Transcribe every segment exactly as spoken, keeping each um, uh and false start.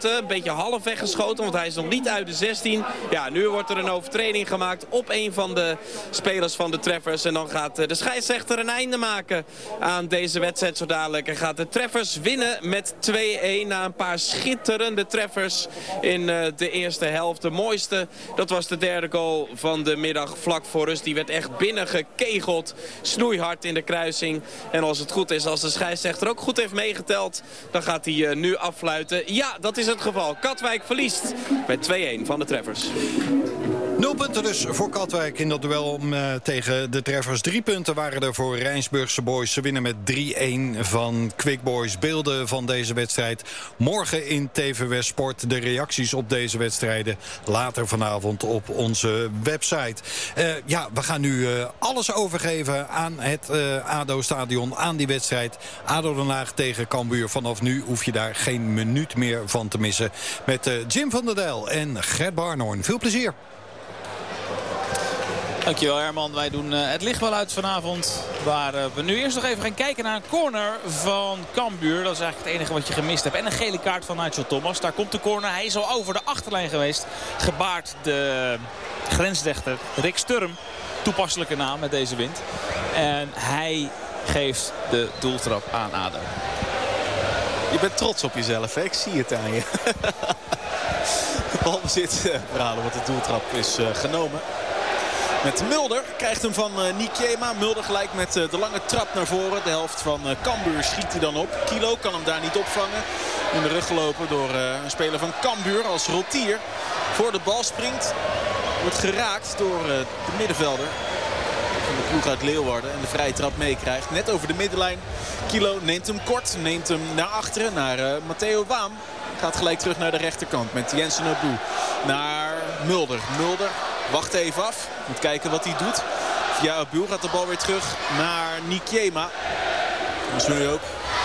weggeschoten. Een beetje half weggeschoten, want hij is nog niet uit de zestien. Ja, nu wordt er een overtreding gemaakt op een van de spelers van de Treffers. En dan gaat de scheidsrechter een einde maken aan deze wedstrijd zo dadelijk. En gaat de Treffers winnen met twee-een na een paar schitterende treffers in de eerste helft. De mooiste, dat was de derde goal van de middag vlak voor rust. Die werd echt binnengekegeld, snoeihard in de kruising. En als het goed is, als de scheidsrechter ook goed heeft meegeteld, dan gaat hij uh, nu affluiten. Ja, dat is het geval. Katwijk verliest met twee-een van de Treffers. Nul punten dus voor Katwijk in dat duel uh, tegen de Treffers. Drie punten waren er voor Rijnsburgse Boys. Ze winnen met drie-een van Quick Boys. Beelden van deze wedstrijd morgen in T V West Sport. De reacties op deze wedstrijden later vanavond op onze website. Uh, ja, we gaan nu uh, alles overgeven aan het uh, ADO-stadion, aan die wedstrijd. ADO Den Haag tegen Cambuur. Vanaf nu hoef je daar geen minuut meer van te missen. Met uh, Jim van der Dijl en Gert Barnhoorn. Veel plezier. Dankjewel Herman. Wij doen uh, het licht wel uit vanavond. Waar uh, we nu eerst nog even gaan kijken naar een corner van Cambuur. Dat is eigenlijk het enige wat je gemist hebt. En een gele kaart van Nigel Thomas. Daar komt de corner. Hij is al over de achterlijn geweest. Gebaard de grensrechter Rick Sturm. Toepasselijke naam met deze wind. En hij geeft de doeltrap aan ADO. Je bent trots op jezelf, hè? Ik zie het aan je. De balbezit uh, verhalen, want de doeltrap is uh, genomen. Met Mulder, krijgt hem van uh, Nikiema. Mulder gelijk met uh, de lange trap naar voren. De helft van uh, Cambuur schiet hij dan op. Kilo kan hem daar niet opvangen. In de rug gelopen door uh, een speler van Cambuur als Rotier. Voor de bal springt. Wordt geraakt door uh, de middenvelder van de ploeg uit Leeuwarden. En de vrije trap meekrijgt. Net over de middenlijn. Kilo neemt hem kort. Neemt hem naar achteren. Naar uh, Matteo Waam. Gaat gelijk terug naar de rechterkant met Jensen Abu. Naar Mulder. Mulder wacht even af. Moet kijken wat hij doet. Via Abu gaat de bal weer terug naar Nikiema. Dan zul je ook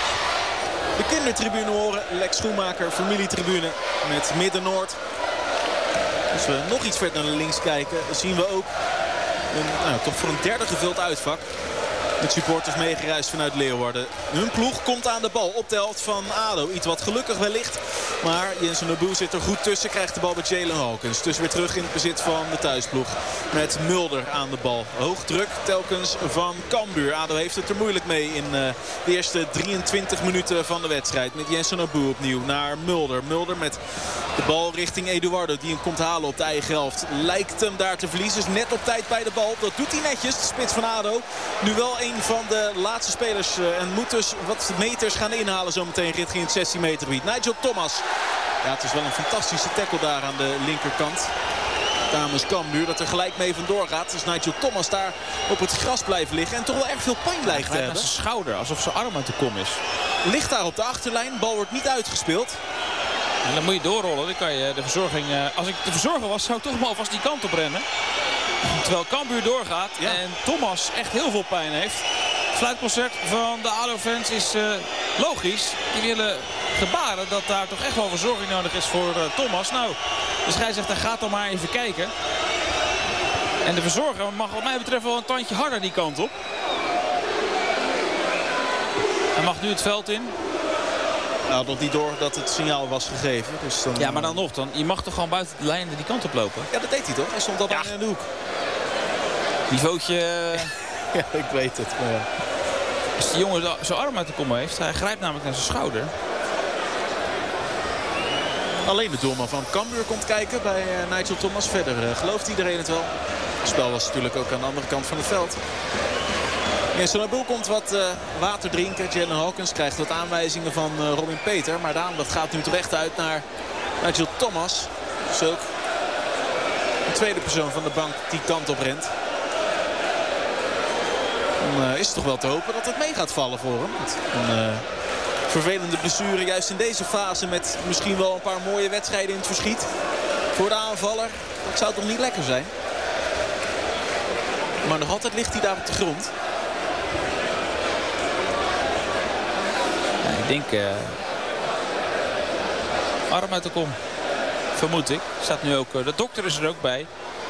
de kindertribune horen. Lex Schoenmaker, familietribune met Midden-Noord. Als we nog iets verder naar links kijken, zien we ook een, nou, toch voor een derde gevuld uitvak. Met supporters meegereisd vanuit Leeuwarden. Hun ploeg komt aan de bal op de helft van ADO. Iets wat gelukkig wellicht. Maar Jensen Abu zit er goed tussen. Krijgt de bal bij Jalen Hawkins. Dus weer terug in het bezit van de thuisploeg. Met Mulder aan de bal. Hoog druk telkens van Cambuur. ADO heeft het er moeilijk mee in uh, de eerste drieëntwintig minuten van de wedstrijd. Met Jensen Abu opnieuw naar Mulder. Mulder met de bal richting Eduardo. Die hem komt halen op de eigen helft. Lijkt hem daar te verliezen. Is net op tijd bij de bal. Dat doet hij netjes. De spits van ADO. Nu wel een van de laatste spelers. Uh, en moet dus wat meters gaan inhalen zometeen richting het zestien meter gebied. Nigel Thomas. Ja, het is wel een fantastische tackle daar aan de linkerkant. Dames Cambuur dat er gelijk mee vandoor gaat. Dus Nigel Thomas daar op het gras blijft liggen. En toch wel erg veel pijn lijkt te hebben. Zijn schouder, alsof zijn arm uit de kom is. Ligt daar op de achterlijn. Bal wordt niet uitgespeeld. En dan moet je doorrollen. Dan kan je de verzorging... Uh, als ik de verzorger was, zou ik toch maar alvast die kant op rennen. Terwijl Cambuur doorgaat. Ja. En Thomas echt heel veel pijn heeft. Het fluitconcert van de ADO-fans is uh, logisch. Die willen gebaren dat daar toch echt wel verzorging nodig is voor uh, Thomas. Nou, de scheidsrechter gaat dan maar even kijken. En de verzorger mag wat mij betreft wel een tandje harder die kant op. Hij mag nu het veld in. Nou, nog niet door dat het signaal was gegeven. Dus dan, ja, maar dan nog. Dan, je mag toch gewoon buiten de lijn die kant op lopen? Ja, dat deed hij toch? Hij stond al bijna ja. in de hoek. Niveautje... ja, ik weet het. Maar ja. Als die jongen zijn arm uit de kom heeft, hij grijpt namelijk naar zijn schouder. Alleen de doelman van Cambuur komt kijken bij uh, Nigel Thomas. Verder uh, gelooft iedereen het wel. Het spel was natuurlijk ook aan de andere kant van het veld. Jensen Abu komt wat uh, water drinken. Jalen Hawkins krijgt wat aanwijzingen van uh, Robin Peter. Maar de aandacht gaat nu terecht uit naar Nigel Thomas. Dus ook een tweede persoon van de bank die kant op rent. Dan uh, is het toch wel te hopen dat het mee gaat vallen voor hem. Een uh, vervelende blessure juist in deze fase met misschien wel een paar mooie wedstrijden in het verschiet. Voor de aanvaller, dat zou toch niet lekker zijn. Maar nog altijd ligt hij daar op de grond. Ja, ik denk uh, arm uit de kom. Vermoed ik. Staat nu ook, uh, de dokter is er ook bij.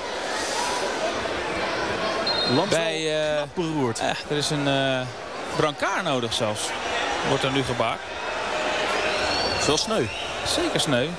Bij, uh, knap beroerd. Uh, er is een uh, brancard nodig zelfs. Wordt er nu gebaard. Dat is wel sneu. Zeker sneu.